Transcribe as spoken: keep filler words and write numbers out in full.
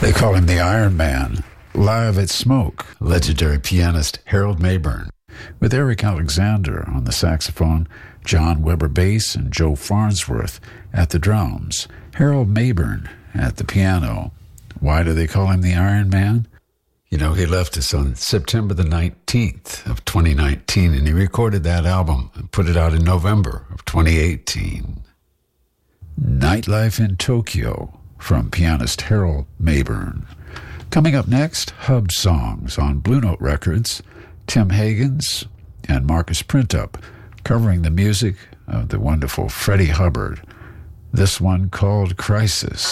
They call him the Iron Man. Live at Smoke, legendary pianist Harold Mayburn, with Eric Alexander on the saxophone, John Weber bass, and Joe Farnsworth at the drums. Harold Mayburn at the piano. Why do they call him the Iron Man? You know, he left us on September the nineteenth of twenty nineteen, and he recorded that album and put it out in November of twenty eighteen. Nightlife in Tokyo from pianist Harold Mayburn. Coming up next, Hub Songs on Blue Note Records, Tim Higgins and Marcus Printup covering the music of the wonderful Freddie Hubbard. This one called Crisis.